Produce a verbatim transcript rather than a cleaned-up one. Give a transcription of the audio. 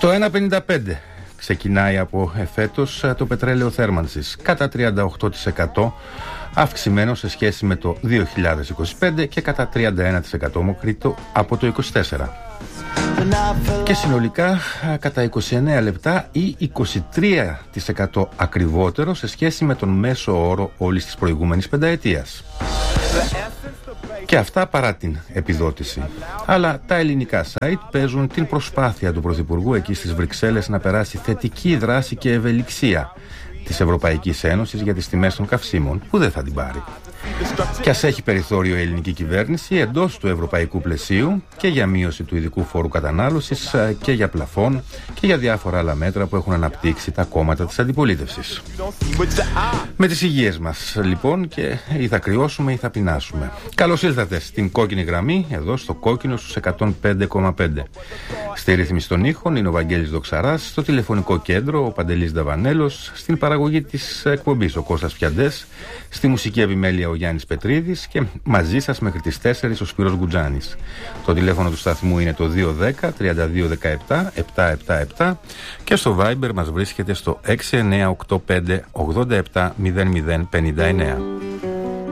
Στο ένα πενήντα πέντε ξεκινάει από εφέτος το πετρέλαιο θέρμανσης, κατά τριάντα οκτώ τοις εκατό αυξημένο σε σχέση με το δύο χιλιάδες είκοσι πέντε και κατά τριάντα ένα τοις εκατό μοκρίτο από το είκοσι τέσσερα. Και συνολικά κατά είκοσι εννέα λεπτά ή είκοσι τρία τοις εκατό ακριβότερο σε σχέση με τον μέσο όρο όλης της προηγούμενης πενταετίας. Και αυτά παρά την επιδότηση. Αλλά τα ελληνικά site παίζουν την προσπάθεια του Πρωθυπουργού εκεί στις Βρυξέλλες να περάσει θετική δράση και ευελιξία της Ευρωπαϊκής Ένωσης για τις τιμές των καυσίμων, που δεν θα την πάρει. Και ας έχει περιθώριο η ελληνική κυβέρνηση εντός του ευρωπαϊκού πλαισίου και για μείωση του ειδικού φόρου κατανάλωσης και για πλαφόν και για διάφορα άλλα μέτρα που έχουν αναπτύξει τα κόμματα της αντιπολίτευσης. Με τις υγείες μας λοιπόν, και ή θα κρυώσουμε ή θα πεινάσουμε. Καλώς ήλθατε στην κόκκινη γραμμή, εδώ στο κόκκινο στους εκατόν πέντε κόμμα πέντε. Στη ρύθμιση των ήχων είναι ο Βαγγέλης Δοξαράς, στο τηλεφωνικό κέντρο ο Παντελής Νταβανέλος, στην παραγωγή της εκπομπής ο Κώστας Πιαντές, στη μουσική επιμέλεια ο Γιάννης Πετρίδης και μαζί σας μέχρι τις τέσσερις ο Σπύρος Γκουτζάνης. Το τηλέφωνο του σταθμού είναι το δύο ένα μηδέν τριάντα δύο δεκαεπτά επτακόσια εβδομήντα επτά και στο Viber μας βρίσκεται στο έξι εννιά οκτώ πέντε ογδόντα επτά μηδέν μηδέν πενήντα εννέα.